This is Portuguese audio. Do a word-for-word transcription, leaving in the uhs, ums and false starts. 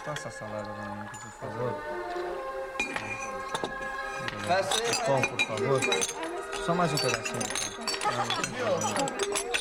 Passa a salada para mim, por favor. Passa aí, Pão, por favor. Só mais um pedacinho.